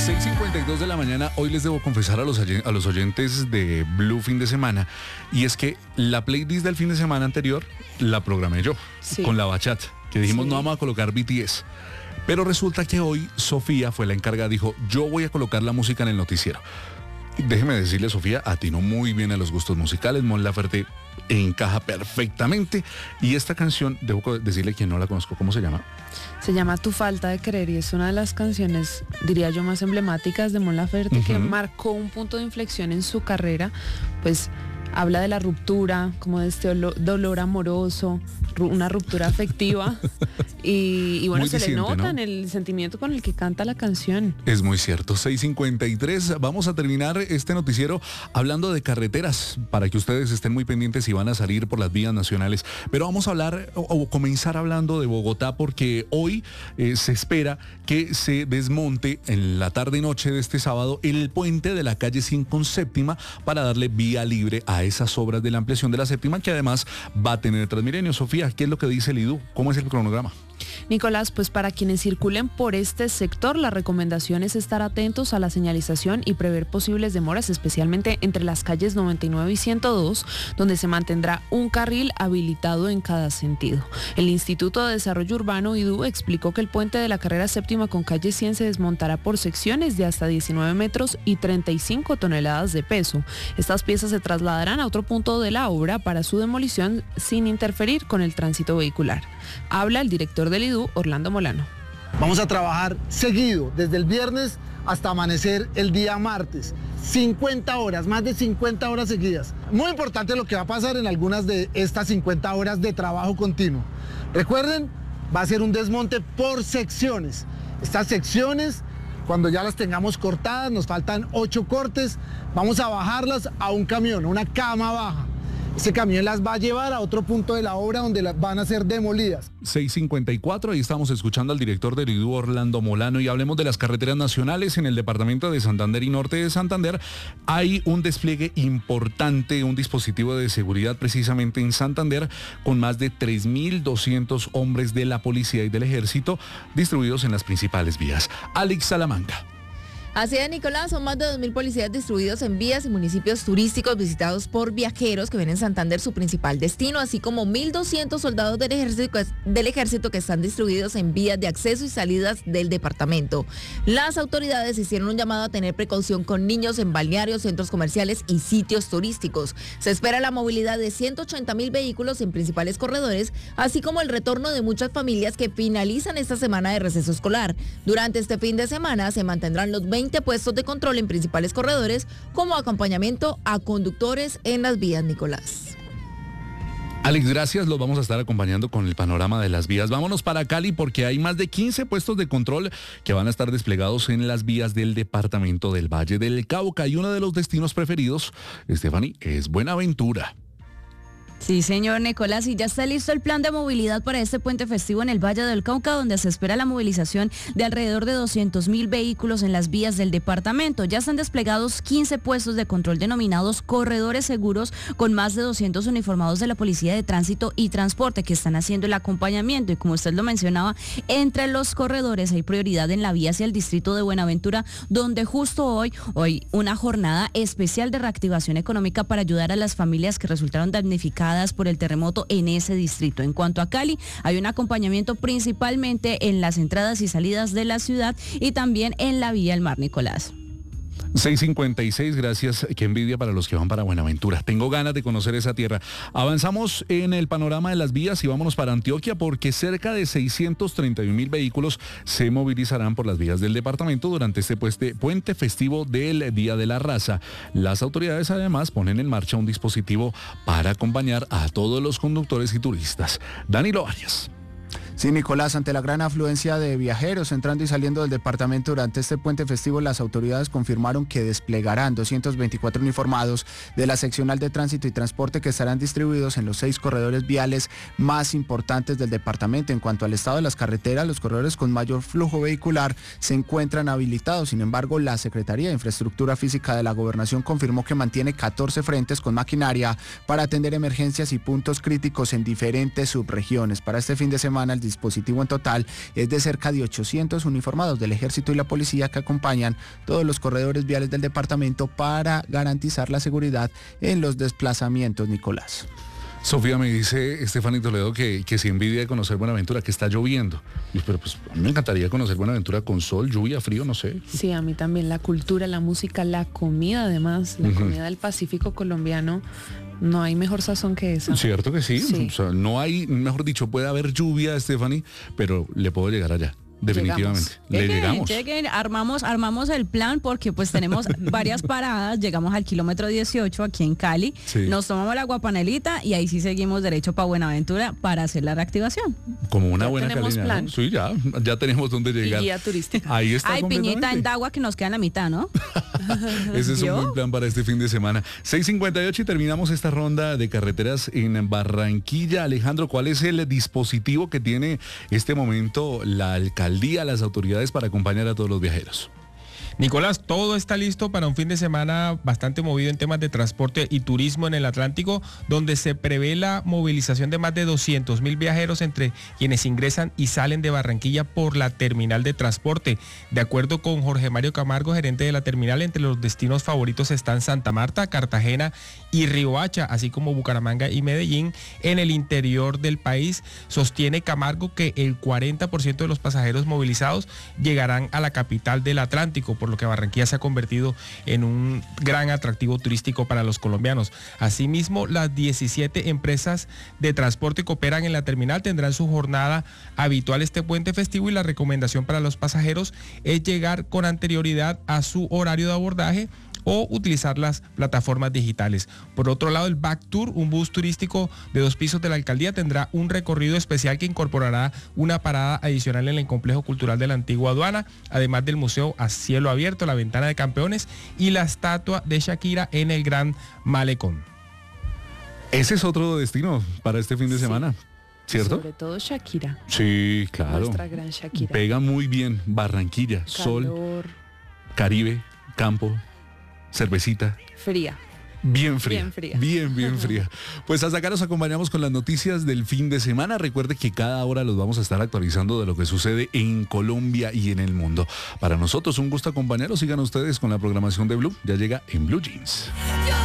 6:52 de la mañana. Hoy les debo confesar a los oyentes de Blue Fin de Semana, y es que la playlist del fin de semana anterior la programé yo, con la bachata, que dijimos no vamos a colocar BTS. Pero resulta que hoy Sofía fue la encargada, dijo, yo voy a colocar la música en el noticiero. Déjeme decirle, Sofía, atinó muy bien a los gustos musicales. Mon Laferte encaja perfectamente. Y esta canción, debo decirle que no la conozco, ¿cómo se llama? Se llama Tu falta de querer y es una de las canciones, diría yo, más emblemáticas de Mon Laferte, que marcó un punto de inflexión en su carrera. Pues habla de la ruptura, como de este dolor amoroso, una ruptura afectiva. y bueno, se le nota, ¿no?, en el sentimiento con el que canta la canción. Es muy cierto. 6:53. Vamos a terminar este noticiero hablando de carreteras, para que ustedes estén muy pendientes si van a salir por las vías nacionales. Pero vamos a hablar o comenzar hablando de Bogotá, porque hoy se espera que se desmonte en la tarde y noche de este sábado el puente de la calle 100 con séptima para darle vía libre a esas obras de la ampliación de la séptima, que además va a tener Transmilenio. Sofía, ¿qué es lo que dice el IDU? ¿Cómo es el cronograma? Nicolás, pues para quienes circulen por este sector, la recomendación es estar atentos a la señalización y prever posibles demoras, especialmente entre las calles 99 y 102, donde se mantendrá un carril habilitado en cada sentido. El Instituto de Desarrollo Urbano, IDU, explicó que el puente de la carrera séptima con calle 100 se desmontará por secciones de hasta 19 metros y 35 toneladas de peso. Estas piezas se trasladarán a otro punto de la obra para su demolición sin interferir con el tránsito vehicular. Habla el director del IDU, Orlando Molano. Vamos a trabajar seguido, desde el viernes hasta amanecer el día martes. 50 horas, más de 50 horas seguidas. Muy importante lo que va a pasar en algunas de estas 50 horas de trabajo continuo. Recuerden, va a ser un desmonte por secciones. Estas secciones, cuando ya las tengamos cortadas, nos faltan 8 cortes, vamos a bajarlas a un camión, a una cama baja. Ese camión las va a llevar a otro punto de la obra donde las van a ser demolidas. 6:54, ahí estamos escuchando al director del IDU, Orlando Molano, y hablemos de las carreteras nacionales. En el departamento de Santander y norte de Santander hay un despliegue importante, un dispositivo de seguridad precisamente en Santander, con más de 3.200 hombres de la policía y del ejército distribuidos en las principales vías. Alex Salamanca. Así es, Nicolás, son más de 2.000 policías distribuidos en vías y municipios turísticos visitados por viajeros que ven en Santander su principal destino, así como 1.200 soldados del ejército que están distribuidos en vías de acceso y salidas del departamento. Las autoridades hicieron un llamado a tener precaución con niños en balnearios, centros comerciales y sitios turísticos. Se espera la movilidad de 180.000 vehículos en principales corredores, así como el retorno de muchas familias que finalizan esta semana de receso escolar. Durante este fin de semana se mantendrán los 20 puestos de control en principales corredores como acompañamiento a conductores en las vías, Nicolás. Alex, gracias. Los vamos a estar acompañando con el panorama de las vías. Vámonos para Cali, porque hay más de 15 puestos de control que van a estar desplegados en las vías del departamento del Valle del Cauca. Y uno de los destinos preferidos, Stephanie, es Buenaventura. Sí, señor Nicolás, y ya está listo el plan de movilidad para este puente festivo en el Valle del Cauca, donde se espera la movilización de alrededor de 200.000 vehículos en las vías del departamento. Ya están desplegados 15 puestos de control denominados corredores seguros, con más de 200 uniformados de la Policía de Tránsito y Transporte que están haciendo el acompañamiento. Y como usted lo mencionaba, entre los corredores hay prioridad en la vía hacia el distrito de Buenaventura, donde justo hoy una jornada especial de reactivación económica para ayudar a las familias que resultaron damnificadas por el terremoto en ese distrito. En cuanto a Cali, hay un acompañamiento principalmente en las entradas y salidas de la ciudad y también en la vía El Mar, Nicolás. 6:56, gracias. Qué envidia para los que van para Buenaventura. Tengo ganas de conocer esa tierra. Avanzamos en el panorama de las vías y vámonos para Antioquia, porque cerca de 631.000 vehículos se movilizarán por las vías del departamento durante este puente festivo del Día de la Raza. Las autoridades además ponen en marcha un dispositivo para acompañar a todos los conductores y turistas. Danilo Arias. Sí, Nicolás, ante la gran afluencia de viajeros entrando y saliendo del departamento durante este puente festivo, las autoridades confirmaron que desplegarán 224 uniformados de la seccional de tránsito y transporte que estarán distribuidos en los 6 corredores viales más importantes del departamento. En cuanto al estado de las carreteras, los corredores con mayor flujo vehicular se encuentran habilitados. Sin embargo, la Secretaría de Infraestructura Física de la Gobernación confirmó que mantiene 14 frentes con maquinaria para atender emergencias y puntos críticos en diferentes subregiones. Para este fin de semana, el dispositivo en total es de cerca de 800 uniformados del Ejército y la Policía que acompañan todos los corredores viales del departamento para garantizar la seguridad en los desplazamientos, Nicolás. Sofía, me dice Stephanie Toledo que se envidia de conocer Buenaventura, que está lloviendo. Pero pues a mí me encantaría conocer Buenaventura con sol, lluvia, frío, no sé. Sí, a mí también. La cultura, la música, la comida además, la comida del Pacífico colombiano. No hay mejor sazón que esa. Cierto que sí. Sí. O sea, no hay, mejor dicho, puede haber lluvia, Stephanie, pero le puedo llegar allá. Definitivamente. Llegamos. Lleguen, armamos el plan porque pues tenemos varias paradas, llegamos al kilómetro 18 aquí en Cali, Sí. Nos tomamos la guapanelita y ahí sí seguimos derecho para Buenaventura para hacer la reactivación. Como una Ya buena tenemos calidad, plan. ¿no? Sí, ya tenemos dónde Y llegar. guía turística. Ahí está. Hay piñita en completamente. Dagua que nos queda en la mitad, ¿no? Ese es un ¿Yo? buen plan para este fin de semana. 6:58 y terminamos esta ronda de carreteras en Barranquilla. Alejandro, ¿cuál es el dispositivo que tiene este momento la alcaldía, las autoridades para acompañar a todos los viajeros? Nicolás, todo está listo para un fin de semana bastante movido en temas de transporte y turismo en el Atlántico, donde se prevé la movilización de más de 200.000 viajeros entre quienes ingresan y salen de Barranquilla por la terminal de transporte. De acuerdo con Jorge Mario Camargo, gerente de la terminal, entre los destinos favoritos están Santa Marta, Cartagena y Riohacha, así como Bucaramanga y Medellín. En el interior del país, sostiene Camargo que el 40% de los pasajeros movilizados llegarán a la capital del Atlántico, por lo que Barranquilla se ha convertido en un gran atractivo turístico para los colombianos. Asimismo, las 17 empresas de transporte que operan en la terminal tendrán su jornada habitual este puente festivo y la recomendación para los pasajeros es llegar con anterioridad a su horario de abordaje o utilizar las plataformas digitales. Por otro lado, el Back Tour, un bus turístico de 2 pisos de la alcaldía, tendrá un recorrido especial que incorporará una parada adicional en el complejo cultural de la antigua aduana, además del museo a cielo abierto, la ventana de campeones y la estatua de Shakira en el Gran Malecón. Ese es otro destino para este fin de semana, ¿cierto? Sobre todo Shakira. Sí, claro. Nuestra gran Shakira. Pega muy bien Barranquilla, sol, Calor, Caribe, campo, cervecita. fría. Bien fría. Bien fría. Bien fría. Pues hasta acá nos acompañamos con las noticias del fin de semana. Recuerde que cada hora los vamos a estar actualizando de lo que sucede en Colombia y en el mundo. Para nosotros un gusto acompañarlos. Sigan ustedes con la programación de Blue. Ya llega en Blue Jeans.